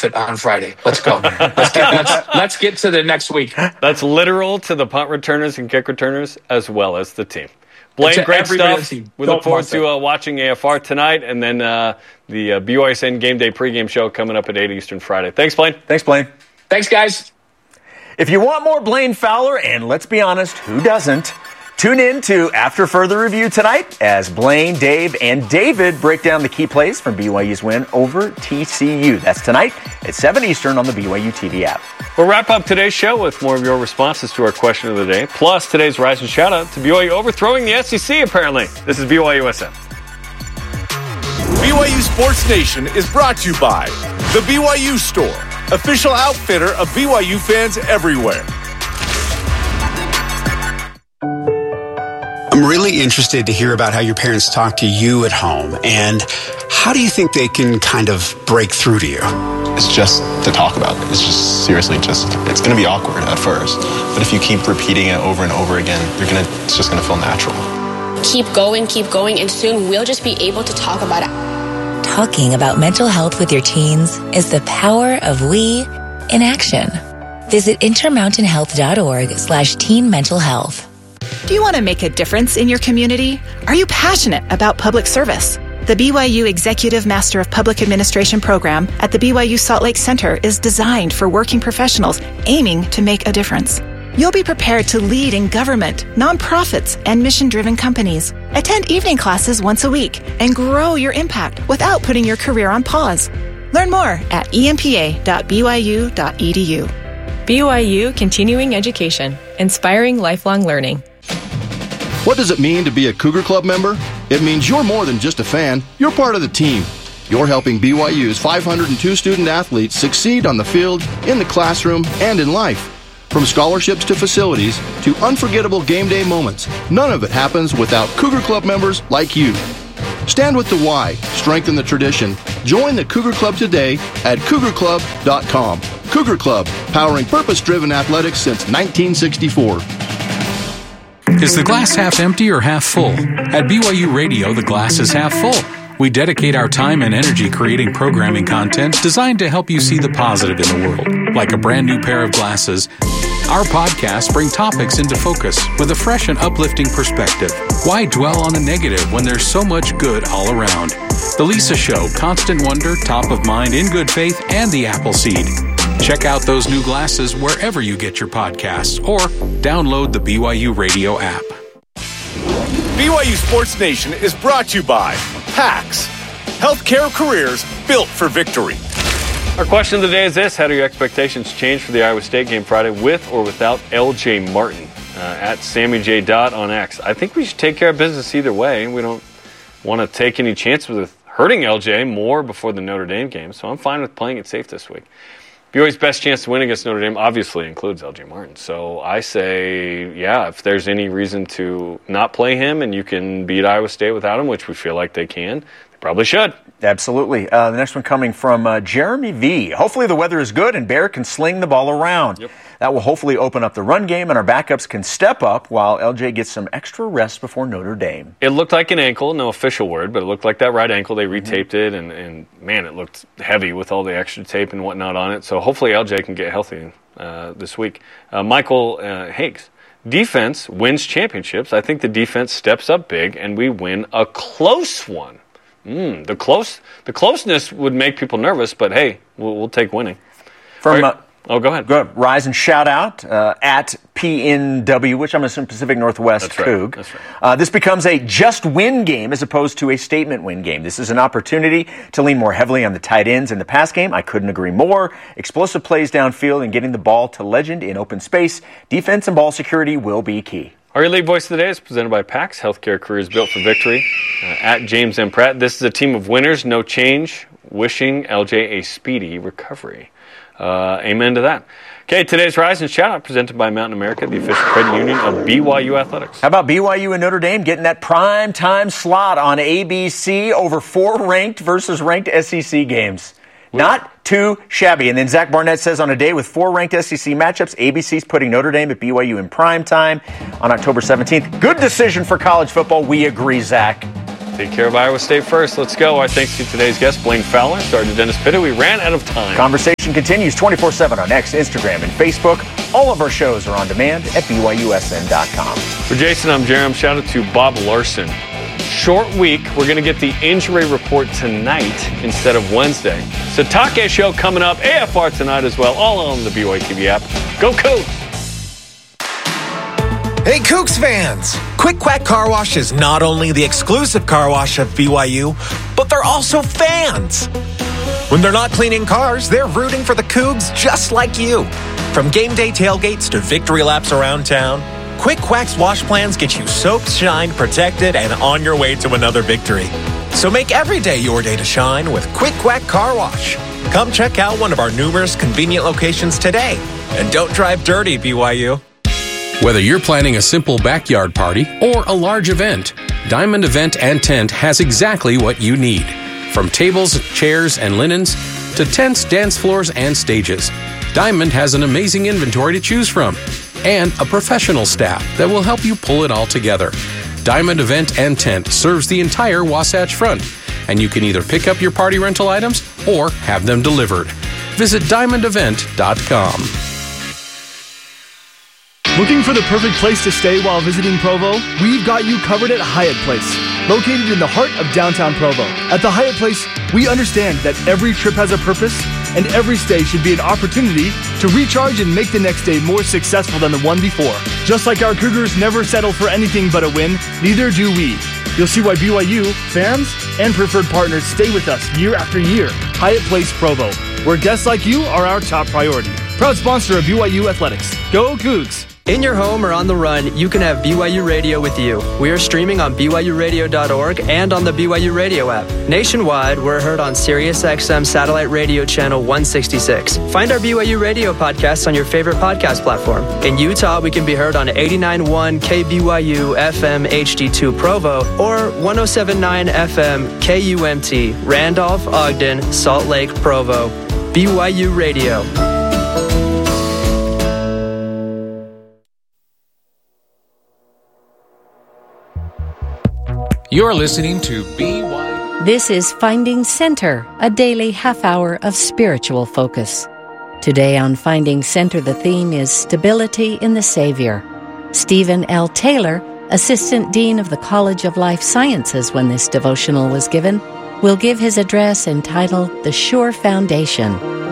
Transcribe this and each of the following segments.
outfit on Friday. Let's go. Let's get to the next week. That's literal to the punt returners and kick returners as well as the team. Blaine, great stuff. We look forward to watching AFR tonight, and then the BYSN Game Day pregame show coming up at 8 Eastern Friday. Thanks, Blaine. Thanks, Blaine. Thanks, guys. If you want more Blaine Fowler, and let's be honest, who doesn't? Tune in to After Further Review tonight as Blaine, Dave, and David break down the key plays from BYU's win over TCU. That's tonight at 7 Eastern on the BYU TV app. We'll wrap up today's show with more of your responses to our question of the day, plus today's Rise and Shout-Out to BYU overthrowing the SEC, apparently. This is BYUSN. BYU Sports Nation is brought to you by The BYU Store, official outfitter of BYU fans everywhere. I'm really interested to hear about how your parents talk to you at home, and how do you think they can kind of break through to you? It's just to talk about it. It's just seriously it's going to be awkward at first, but if you keep repeating it over and over again, it's just going to feel natural. Keep going, and soon we'll just be able to talk about it. Talking about mental health with your teens is the power of we in action. Visit intermountainhealth.org/teen mental health. Do you want to make a difference in your community? Are you passionate about public service? The BYU Executive Master of Public Administration program at the BYU Salt Lake Center is designed for working professionals aiming to make a difference. You'll be prepared to lead in government, nonprofits, and mission-driven companies. Attend evening classes once a week and grow your impact without putting your career on pause. Learn more at empa.byu.edu. BYU Continuing Education, inspiring lifelong learning. What does it mean to be a Cougar Club member? It means you're more than just a fan. You're part of the team. You're helping BYU's 502 student athletes succeed on the field, in the classroom, and in life. From scholarships to facilities to unforgettable game day moments, none of it happens without Cougar Club members like you. Stand with the Y, strengthen the tradition. Join the Cougar Club today at cougarclub.com. Cougar Club, powering purpose-driven athletics since 1964. Is the glass half empty or half full? At BYU Radio, the glass is half full. We dedicate our time and energy creating programming content designed to help you see the positive in the world. Like a brand new pair of glasses, our podcasts bring topics into focus with a fresh and uplifting perspective. Why dwell on the negative when there's so much good all around? The Lisa Show, Constant Wonder, Top of Mind, In Good Faith, and The Appleseed. Check out those new glasses wherever you get your podcasts or download the BYU Radio app. BYU Sports Nation is brought to you by PAX, healthcare careers built for victory. Our question of the day is this: how do your expectations change for the Iowa State game Friday with or without LJ Martin? At Sammy J. Dot on X. I think we should take care of business either way. We don't want to take any chances with hurting LJ more before the Notre Dame game, so I'm fine with playing it safe this week. BYU's best chance to win against Notre Dame obviously includes LJ Martin. So I say, yeah, if there's any reason to not play him and you can beat Iowa State without him, which we feel like they can, they probably should. Absolutely. The next one coming from Jeremy V. Hopefully the weather is good and Bear can sling the ball around. Yep. That will hopefully open up the run game and our backups can step up while LJ gets some extra rest before Notre Dame. It looked like an ankle, no official word, but it looked like that right ankle. They retaped it, and man, it looked heavy with all the extra tape and whatnot on it. So hopefully LJ can get healthy this week. Michael Higgs. Defense wins championships. I think the defense steps up big, and we win a close one. The closeness would make people nervous, but hey, we'll take winning. From go ahead. Go ahead. Rise and shout out at PNW, which I'm assuming Pacific Northwest Coug. That's right. This becomes a just win game as opposed to a statement win game. This is an opportunity to lean more heavily on the tight ends in the pass game. I couldn't agree more. Explosive plays downfield and getting the ball to Legend in open space. Defense and ball security will be key. Our Elite Voice of the Day is presented by PAX, healthcare careers built for victory. At James M. Pratt, this is a team of winners, no change. Wishing LJ a speedy recovery. Amen to that. Okay, today's Rise and Shout Out presented by Mountain America, the official credit union of BYU Athletics. How about BYU and Notre Dame getting that prime time slot on ABC over 4 ranked versus ranked SEC games? Not too shabby. And then Zach Barnett says on a day with 4 ranked SEC matchups, ABC's putting Notre Dame at BYU in prime time on October 17th. Good decision for college football. We agree, Zach. Take care of Iowa State first. Let's go. Our thanks to today's guest, Blaine Fowler, Sergeant Dennis Pitta. We ran out of time. Conversation continues 24/7 on X, Instagram, and Facebook. All of our shows are on demand at BYUSN.com. For Jason, I'm Jerem. Shout out to Bob Larson. Short week. We're going to get the injury report tonight instead of Wednesday. Satake Show coming up. AFR tonight as well. All on the BYU TV app. Go Cougs! Hey, Cougs fans! Quick Quack Car Wash is not only the exclusive car wash of BYU, but they're also fans. When they're not cleaning cars, they're rooting for the Cougs just like you. From game day tailgates to victory laps around town, Quick Quack's wash plans get you soaked, shined, protected, and on your way to another victory. So make every day your day to shine with Quick Quack Car Wash. Come check out one of our numerous convenient locations today. And don't drive dirty, BYU. Whether you're planning a simple backyard party or a large event, Diamond Event and Tent has exactly what you need. From tables, chairs, and linens to tents, dance floors, and stages, Diamond has an amazing inventory to choose from and a professional staff that will help you pull it all together. Diamond Event and Tent serves the entire Wasatch Front, and you can either pick up your party rental items or have them delivered. Visit diamondevent.com. Looking for the perfect place to stay while visiting Provo? We've got you covered at Hyatt Place, located in the heart of downtown Provo. At the Hyatt Place, we understand that every trip has a purpose, and every stay should be an opportunity to recharge and make the next day more successful than the one before. Just like our Cougars never settle for anything but a win, neither do we. You'll see why BYU, fans, and preferred partners stay with us year after year. Hyatt Place Provo, where guests like you are our top priority. Proud sponsor of BYU Athletics. Go Cougs! In your home or on the run, you can have BYU Radio with you. We are streaming on BYURadio.org and on the BYU Radio app. Nationwide, we're heard on SiriusXM Satellite Radio Channel 166. Find our BYU Radio podcasts on your favorite podcast platform. In Utah, we can be heard on 89.1 KBYU FM HD2 Provo or 107.9 FM KUMT Randolph, Ogden, Salt Lake, Provo. BYU Radio. You're listening to BYU. This is Finding Center, a daily half hour of spiritual focus. Today on Finding Center, the theme is Stability in the Savior. Stephen L. Taylor, Assistant Dean of the College of Life Sciences when this devotional was given, will give his address entitled The Sure Foundation.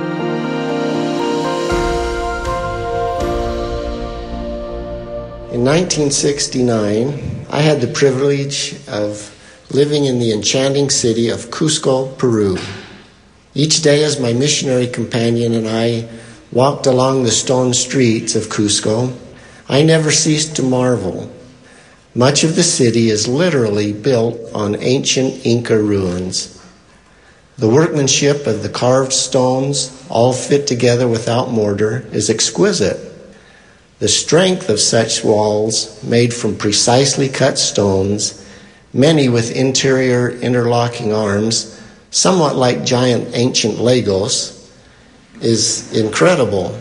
In 1969, I had the privilege of living in the enchanting city of Cusco, Peru. Each day as my missionary companion and I walked along the stone streets of Cusco, I never ceased to marvel. Much of the city is literally built on ancient Inca ruins. The workmanship of the carved stones, all fit together without mortar, is exquisite. The strength of such walls, made from precisely cut stones, many with interior interlocking arms, somewhat like giant ancient Legos, is incredible.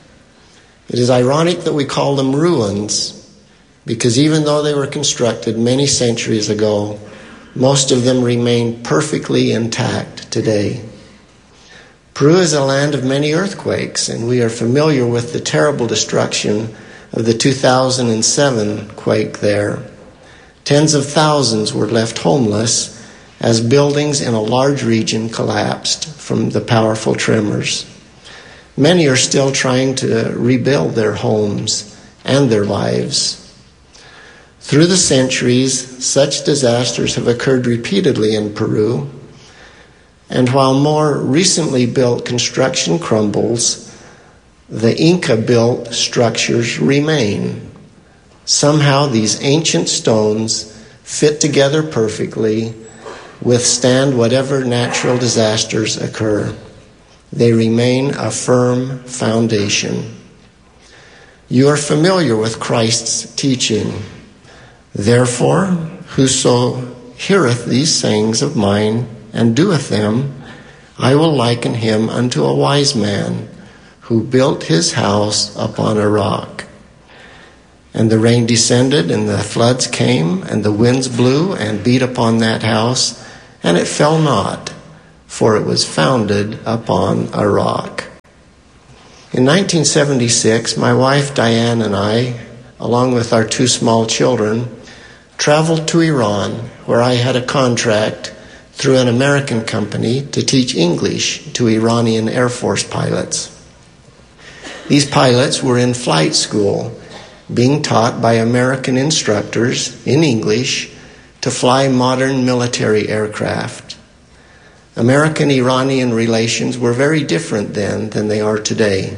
It is ironic that we call them ruins, because even though they were constructed many centuries ago, most of them remain perfectly intact today. Peru is a land of many earthquakes, and we are familiar with the terrible destruction of the 2007 quake there. Tens of thousands were left homeless as buildings in a large region collapsed from the powerful tremors. Many are still trying to rebuild their homes and their lives. Through the centuries, such disasters have occurred repeatedly in Peru. And while more recently built construction crumbles, the Inca-built structures remain. Somehow these ancient stones fit together perfectly, withstand whatever natural disasters occur. They remain a firm foundation. You are familiar with Christ's teaching. Therefore, whoso heareth these sayings of mine and doeth them, I will liken him unto a wise man who built his house upon a rock. And the rain descended, and the floods came, and the winds blew and beat upon that house, and it fell not, for it was founded upon a rock. In 1976, my wife Diane and I, along with our 2 small children, traveled to Iran, where I had a contract through an American company to teach English to Iranian Air Force pilots. These pilots were in flight school, being taught by American instructors in English to fly modern military aircraft. American-Iranian relations were very different then than they are today.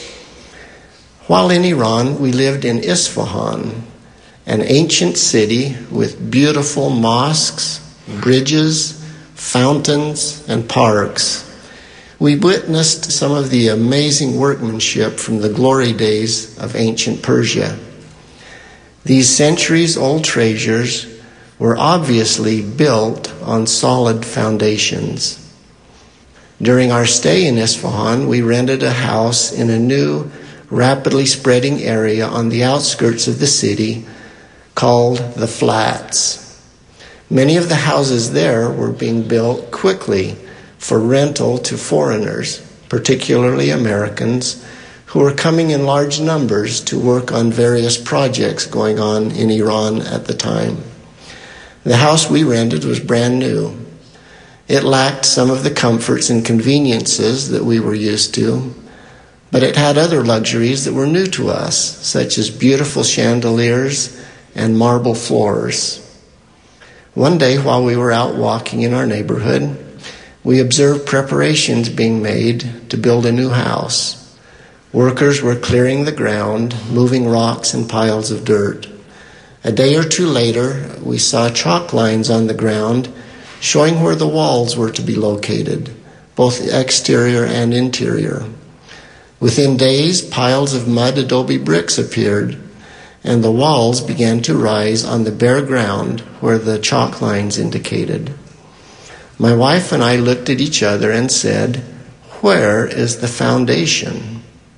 While in Iran, we lived in Isfahan, an ancient city with beautiful mosques, bridges, fountains, and parks. We witnessed some of the amazing workmanship from the glory days of ancient Persia. These centuries-old treasures were obviously built on solid foundations. During our stay in Isfahan, we rented a house in a new, rapidly spreading area on the outskirts of the city called the Flats. Many of the houses there were being built quickly for rental to foreigners, particularly Americans, who were coming in large numbers to work on various projects going on in Iran at the time. The house we rented was brand new. It lacked some of the comforts and conveniences that we were used to, but it had other luxuries that were new to us, such as beautiful chandeliers and marble floors. One day, while we were out walking in our neighborhood, we observed preparations being made to build a new house. Workers were clearing the ground, moving rocks and piles of dirt. A day or 2 later, we saw chalk lines on the ground showing where the walls were to be located, both exterior and interior. Within days, piles of mud adobe bricks appeared, and the walls began to rise on the bare ground where the chalk lines indicated. My wife and I looked at each other and said, "Where is the foundation?"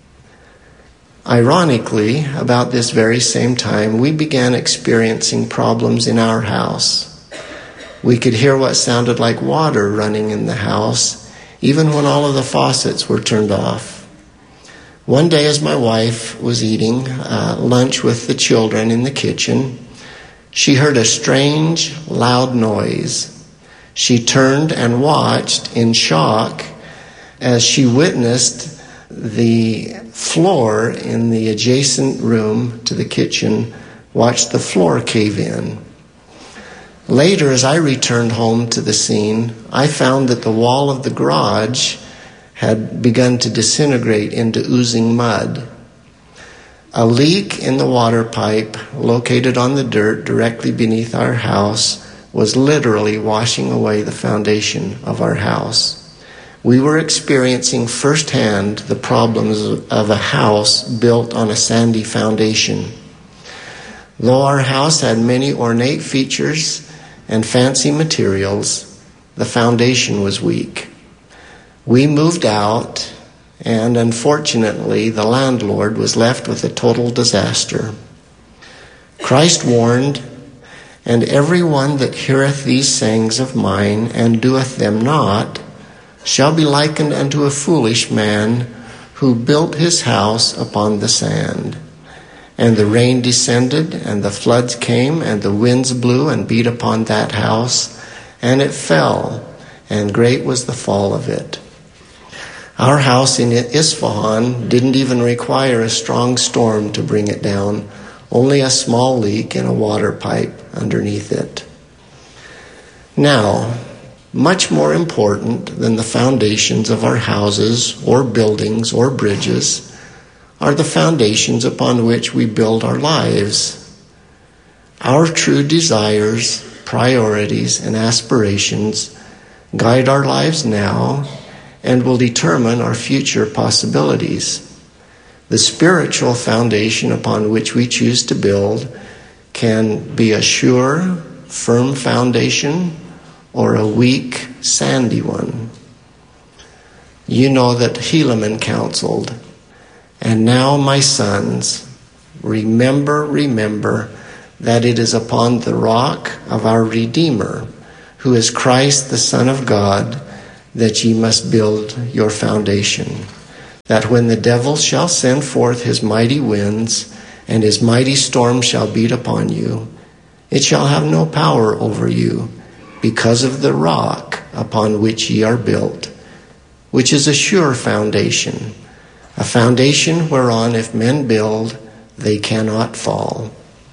Ironically, about this very same time, we began experiencing problems in our house. We could hear what sounded like water running in the house, even when all of the faucets were turned off. One day, as my wife was eating lunch with the children in the kitchen, she heard a strange, loud noise. She turned and watched in shock as she witnessed the floor in the adjacent room to the kitchen, watched the floor cave in. Later, as I returned home to the scene, I found that the wall of the garage had begun to disintegrate into oozing mud. A leak in the water pipe located on the dirt directly beneath our house was literally washing away the foundation of our house. We were experiencing firsthand the problems of a house built on a sandy foundation. Though our house had many ornate features and fancy materials, the foundation was weak. We moved out, and unfortunately, the landlord was left with a total disaster. Christ warned, "And every one that heareth these sayings of mine, and doeth them not, shall be likened unto a foolish man who built his house upon the sand. And the rain descended, and the floods came, and the winds blew and beat upon that house, and it fell, and great was the fall of it." Our house in Isfahan didn't even require a strong storm to bring it down, only a small leak in a water pipe underneath it. Now, much more important than the foundations of our houses or buildings or bridges are the foundations upon which we build our lives. Our true desires, priorities, and aspirations guide our lives now and will determine our future possibilities. The spiritual foundation upon which we choose to build can be a sure, firm foundation or a weak, sandy one. You know that Helaman counseled, "And now, my sons, remember, remember that it is upon the rock of our Redeemer, who is Christ the Son of God, that ye must build your foundation. That when the devil shall send forth his mighty winds, and his mighty storm shall beat upon you, it shall have no power over you, because of the rock upon which ye are built, which is a sure foundation, a foundation whereon if men build, they cannot fall.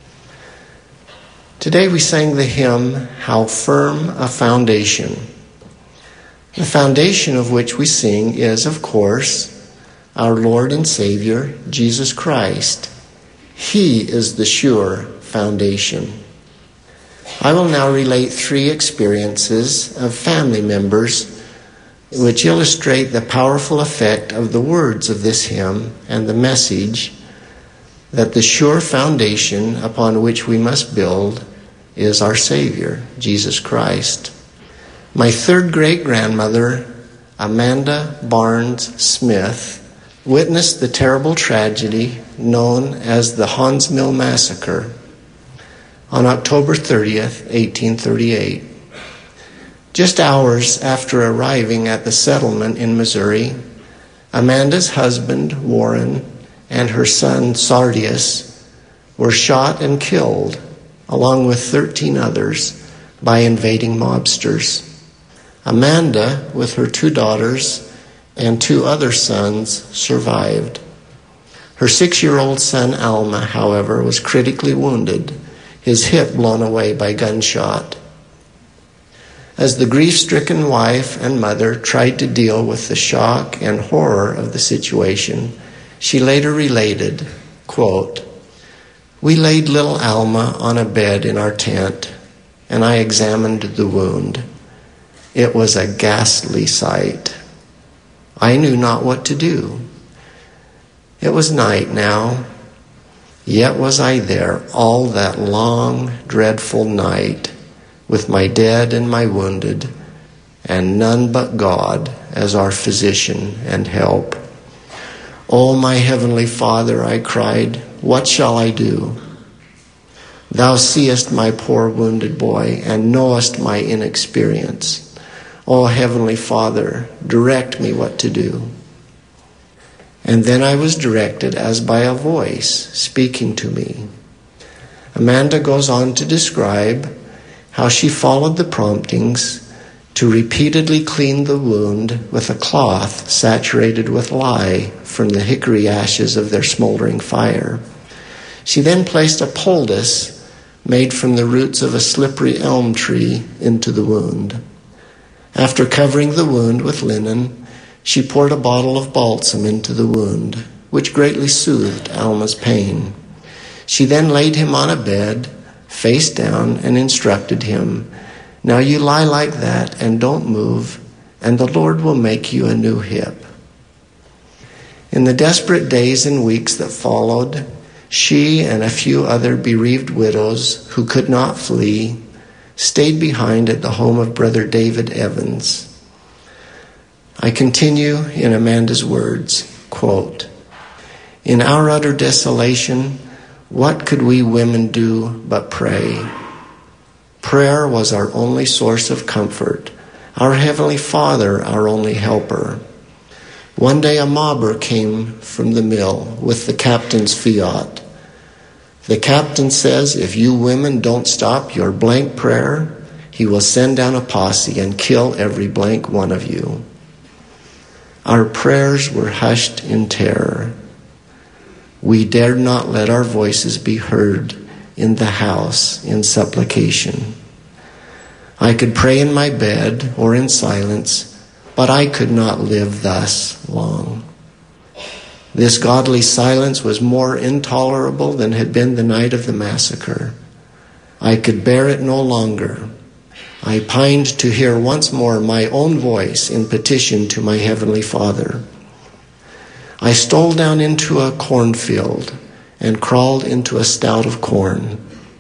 Today we sang the hymn, How Firm a Foundation. The foundation of which we sing is, of course, our Lord and Savior, Jesus Christ. He is the sure foundation. I will now relate 3 experiences of family members which illustrate the powerful effect of the words of this hymn and the message that the sure foundation upon which we must build is our Savior, Jesus Christ. My 3rd great-grandmother, Amanda Barnes Smith, witnessed the terrible tragedy known as the Haun's Mill Massacre on October 30th, 1838. Just hours after arriving at the settlement in Missouri, Amanda's husband, Warren, and her son, Sardius, were shot and killed, along with 13 others, by invading mobsters. Amanda, with her 2 daughters and 2 other sons, survived. Her 6-year-old son, Alma, however, was critically wounded, his hip blown away by gunshot. As the grief-stricken wife and mother tried to deal with the shock and horror of the situation, she later related, quote, "We laid little Alma on a bed in our tent, and I examined the wound. It was a ghastly sight. I knew not what to do. It was night now, yet was I there all that long, dreadful night, with my dead and my wounded, and none but God as our physician and help. O my heavenly Father, I cried, what shall I do? Thou seest my poor wounded boy, and knowest my inexperience. O Heavenly Father, direct me what to do." And then I was directed as by a voice speaking to me. Amanda goes on to describe how she followed the promptings to repeatedly clean the wound with a cloth saturated with lye from the hickory ashes of their smoldering fire. She then placed a poultice made from the roots of a slippery elm tree into the wound. After covering the wound with linen, she poured a bottle of balsam into the wound, which greatly soothed Alma's pain. She then laid him on a bed, face down, and instructed him, "Now you lie like that and don't move, and the Lord will make you a new hip." In the desperate days and weeks that followed, she and a few other bereaved widows who could not flee stayed behind at the home of Brother David Evans. I continue in Amanda's words, quote, "In our utter desolation, what could we women do but pray? Prayer was our only source of comfort, our Heavenly Father our only helper. One day a mobber came from the mill with the captain's fiat. The captain says if you women don't stop your blank prayer, he will send down a posse and kill every blank one of you. Our prayers were hushed in terror. We dared not let our voices be heard in the house in supplication. I could pray in my bed or in silence, but I could not live thus long. This godly silence was more intolerable than had been the night of the massacre. I could bear it no longer. I pined to hear once more my own voice in petition to my Heavenly Father. I stole down into a cornfield and crawled into a stout of corn.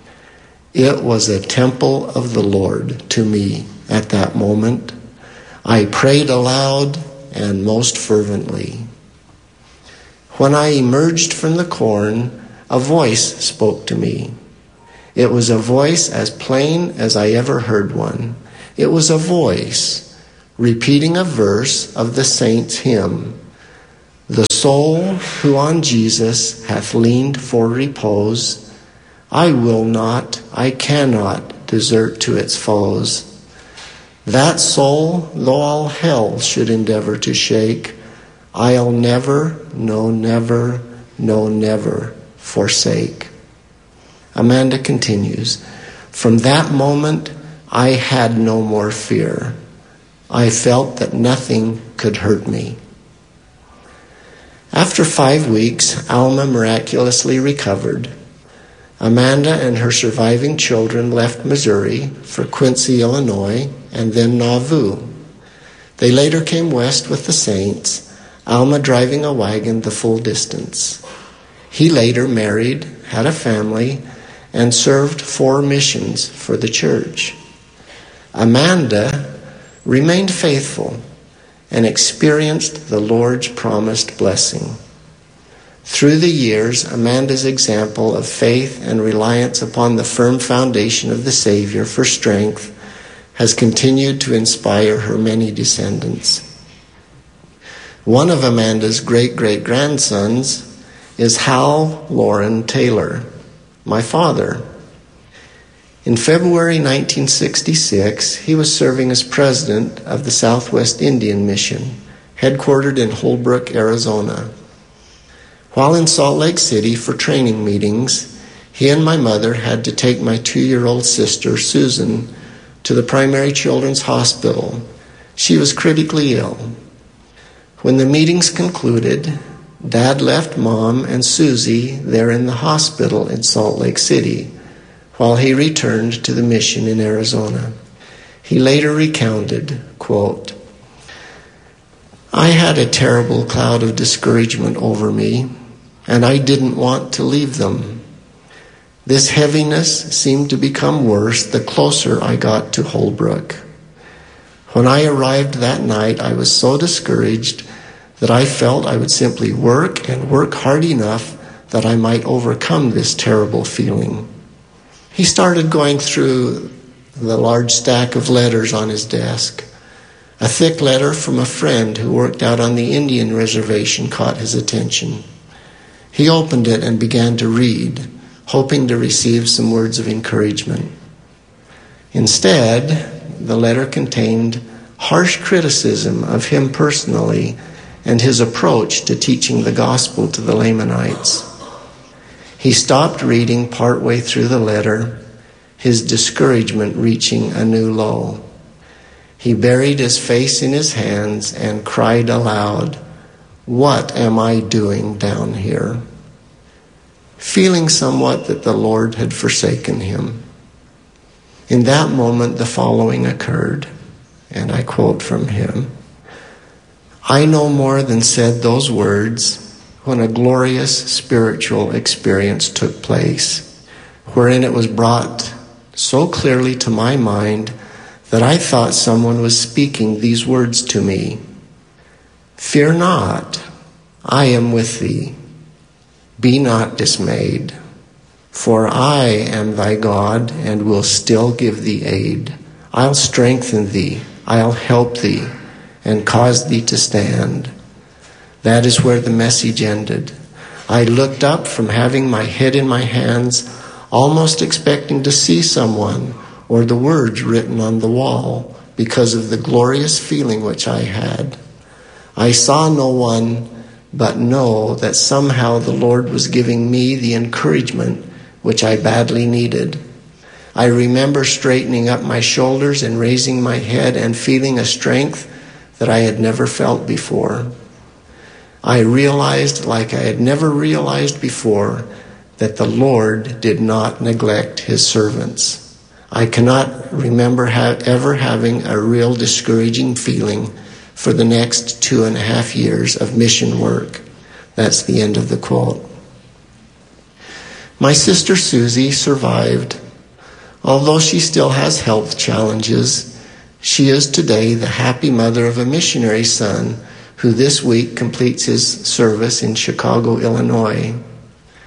It was a temple of the Lord to me at that moment. I prayed aloud and most fervently. When I emerged from the corn, a voice spoke to me. It was a voice as plain as I ever heard one. It was a voice repeating a verse of the saints' hymn. The soul who on Jesus hath leaned for repose, I will not, I cannot desert to its foes. That soul, though all hell should endeavor to shake, I'll never, no never, no never forsake. Amanda continues, from that moment I had no more fear. I felt that nothing could hurt me. After 5 weeks, Alma miraculously recovered. Amanda and her surviving children left Missouri for Quincy, Illinois, and then Nauvoo. They later came west with the Saints, Alma driving a wagon the full distance. He later married, had a family, and served 4 missions for the church. Amanda remained faithful and experienced the Lord's promised blessing. Through the years, Amanda's example of faith and reliance upon the firm foundation of the Savior for strength has continued to inspire her many descendants. One of Amanda's great-great-grandsons is Hal Loren Taylor, my father. In February 1966, he was serving as president of the Southwest Indian Mission, headquartered in Holbrook, Arizona. While in Salt Lake City for training meetings, he and my mother had to take my 2-year-old sister, Susan, to the primary children's hospital. She was critically ill. When the meetings concluded, Dad left Mom and Susie there in the hospital in Salt Lake City, while he returned to the mission in Arizona. He later recounted, quote, I had a terrible cloud of discouragement over me, and I didn't want to leave them. This heaviness seemed to become worse the closer I got to Holbrook. When I arrived that night, I was so discouraged that I felt I would simply work and work hard enough that I might overcome this terrible feeling. He started going through the large stack of letters on his desk. A thick letter from a friend who worked out on the Indian reservation caught his attention. He opened it and began to read, hoping to receive some words of encouragement. Instead, the letter contained harsh criticism of him personally and his approach to teaching the gospel to the Lamanites. He stopped reading partway through the letter, his discouragement reaching a new low. He buried his face in his hands and cried aloud, "What am I doing down here?" Feeling somewhat that the Lord had forsaken him. In that moment, the following occurred, and I quote from him, "I no more than said those words when a glorious spiritual experience took place, wherein it was brought so clearly to my mind that I thought someone was speaking these words to me. Fear not, I am with thee. Be not dismayed, for I am thy God and will still give thee aid. I'll strengthen thee, I'll help thee, and cause thee to stand." That is where the message ended. I looked up from having my head in my hands, almost expecting to see someone or the words written on the wall because of the glorious feeling which I had. I saw no one, but know that somehow the Lord was giving me the encouragement which I badly needed. I remember straightening up my shoulders and raising my head and feeling a strength that I had never felt before. I realized, like I had never realized before, that the Lord did not neglect his servants. I cannot remember ever having a real discouraging feeling for the next 2.5 years of mission work. That's the end of the quote. My sister Susie survived. Although she still has health challenges, she is today the happy mother of a missionary son who this week completes his service in Chicago, Illinois.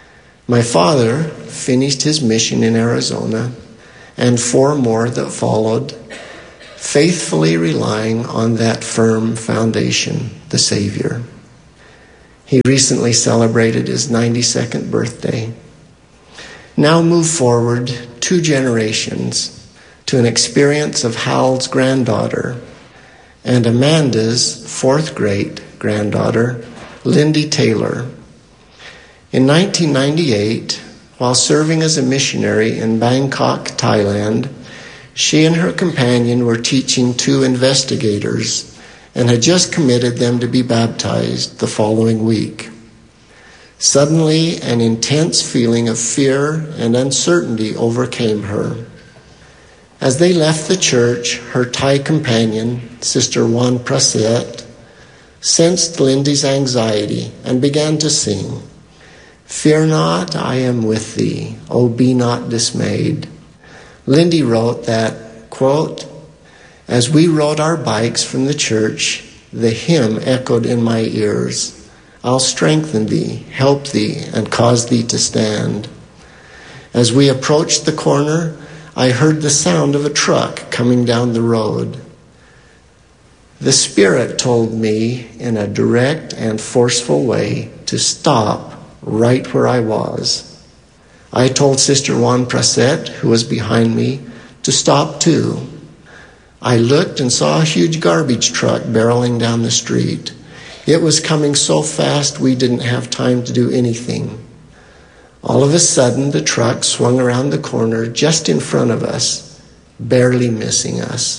My father finished his mission in Arizona, and 4 more that followed, faithfully relying on that firm foundation, the Savior. He recently celebrated his 92nd birthday. Now move forward 2 generations to an experience of Hal's granddaughter and Amanda's 4th great-granddaughter, Lindy Taylor. In 1998, while serving as a missionary in Bangkok, Thailand, she and her companion were teaching 2 investigators and had just committed them to be baptized the following week. Suddenly, an intense feeling of fear and uncertainty overcame her. As they left the church, her Thai companion, Sister Juan Praset, sensed Lindy's anxiety and began to sing, "Fear not, I am with thee, O be not dismayed." Lindy wrote that, quote, "As we rode our bikes from the church, the hymn echoed in my ears, 'I'll strengthen thee, help thee, and cause thee to stand.' As we approached the corner, I heard the sound of a truck coming down the road. The Spirit told me in a direct and forceful way to stop right where I was. I told Sister Juan Praset, who was behind me, to stop too. I looked and saw a huge garbage truck barreling down the street. It was coming so fast we didn't have time to do anything. All of a sudden, the truck swung around the corner just in front of us, barely missing us.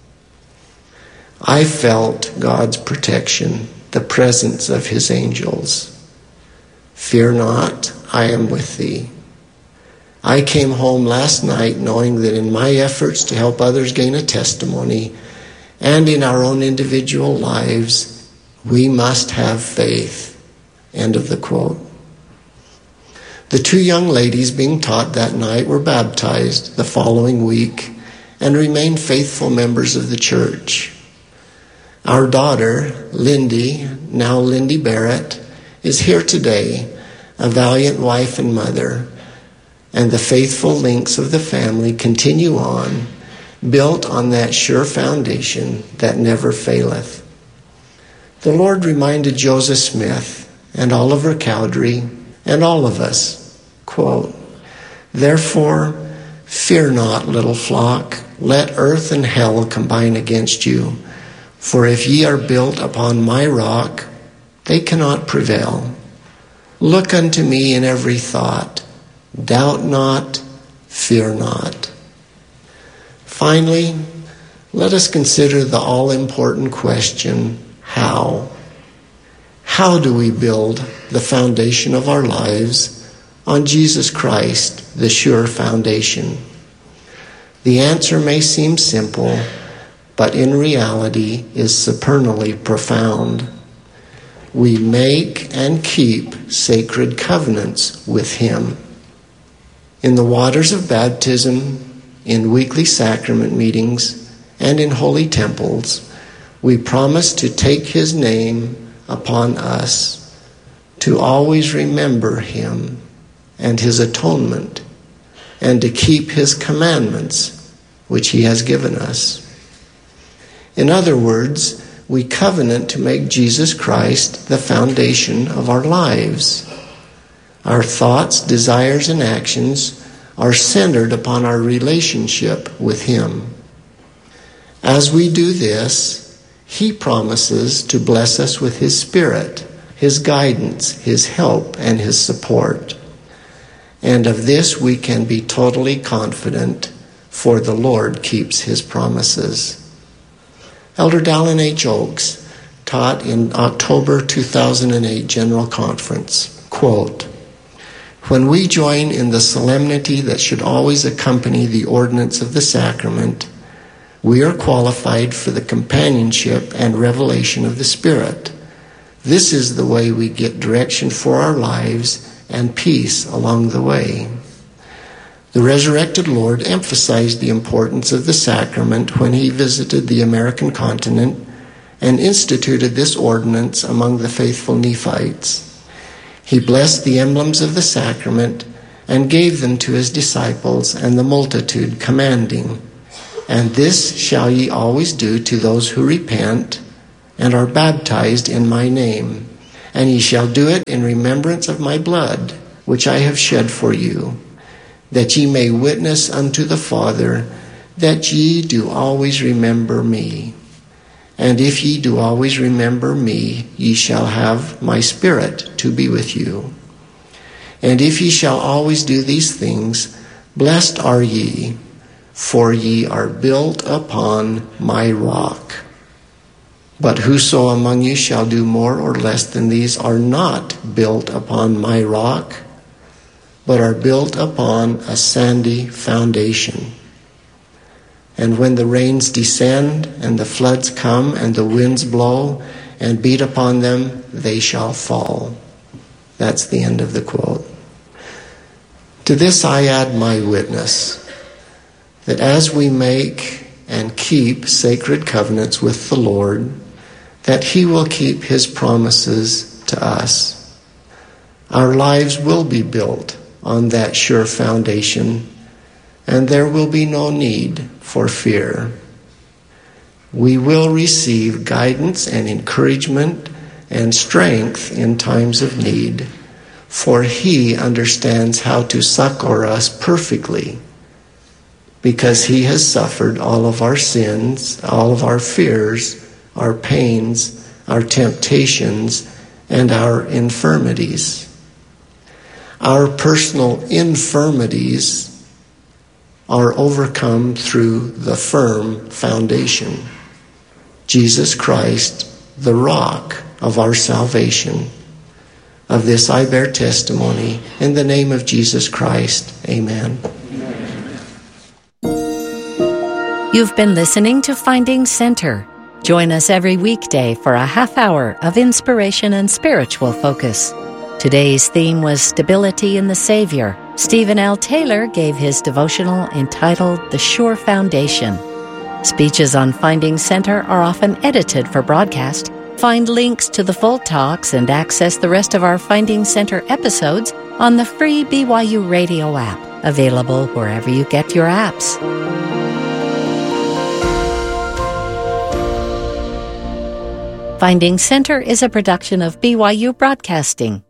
I felt God's protection, the presence of his angels. Fear not, I am with thee. I came home last night knowing that in my efforts to help others gain a testimony and in our own individual lives, we must have faith." End of the quote. The 2 young ladies being taught that night were baptized the following week and remained faithful members of the church. Our daughter, Lindy, now Lindy Barrett, is here today, a valiant wife and mother, and the faithful links of the family continue on, built on that sure foundation that never faileth. The Lord reminded Joseph Smith and Oliver Cowdery and all of us, quote, "Therefore, fear not, little flock, let earth and hell combine against you. For if ye are built upon my rock, they cannot prevail. Look unto me in every thought. Doubt not, fear not." Finally, let us consider the all-important question, how? How do we build the foundation of our lives on Jesus Christ, the sure foundation? The answer may seem simple, but in reality is supernally profound. We make and keep sacred covenants with him. In the waters of baptism, in weekly sacrament meetings, and in holy temples, we promise to take his name upon us, to always remember him and his atonement, and to keep his commandments, which he has given us. In other words, we covenant to make Jesus Christ the foundation of our lives. Our thoughts, desires, and actions are centered upon our relationship with him. As we do this, he promises to bless us with his Spirit, his guidance, his help, and his support. And of this we can be totally confident, for the Lord keeps his promises. Elder Dallin H. Oaks taught in October 2008 General Conference, quote, "When we join in the solemnity that should always accompany the ordinance of the sacrament, we are qualified for the companionship and revelation of the Spirit. This is the way we get direction for our lives and peace along the way." The resurrected Lord emphasized the importance of the sacrament when he visited the American continent and instituted this ordinance among the faithful Nephites. He blessed the emblems of the sacrament and gave them to his disciples and the multitude, commanding, "And this shall ye always do to those who repent and are baptized in my name. And ye shall do it in remembrance of my blood, which I have shed for you, that ye may witness unto the Father that ye do always remember me. And if ye do always remember me, ye shall have my Spirit to be with you. And if ye shall always do these things, blessed are ye, for ye are built upon my rock. But whoso among you shall do more or less than these are not built upon my rock, but are built upon a sandy foundation. And when the rains descend, and the floods come, and the winds blow, and beat upon them, they shall fall." That's the end of the quote. To this I add my witness, that as we make and keep sacred covenants with the Lord, that he will keep his promises to us. Our lives will be built on that sure foundation, and there will be no need for fear. We will receive guidance and encouragement and strength in times of need, for he understands how to succor us perfectly, because he has suffered all of our sins, all of our fears, our pains, our temptations, and our infirmities. Our personal infirmities are overcome through the firm foundation, Jesus Christ, the rock of our salvation. Of this I bear testimony. In the name of Jesus Christ, amen. You've been listening to Finding Center. Join us every weekday for a half hour of inspiration and spiritual focus. Today's theme was Stability in the Savior. Stephen L. Taylor gave his devotional entitled The Sure Foundation. Speeches on Finding Center are often edited for broadcast. Find links to the full talks and access the rest of our Finding Center episodes on the free BYU Radio app, available wherever you get your apps. Finding Center is a production of BYU Broadcasting.